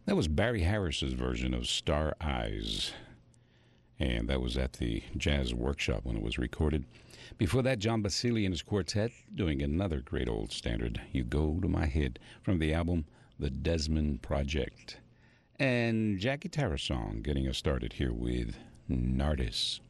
That was Barry Harris's version of Star Eyes, and that was at the Jazz Workshop when it was recorded. Before that, John Basili and his quartet doing another great old standard, You Go to My Head, from the album The Desmond Project. And Jackie Tarasong getting us started here with Nardis.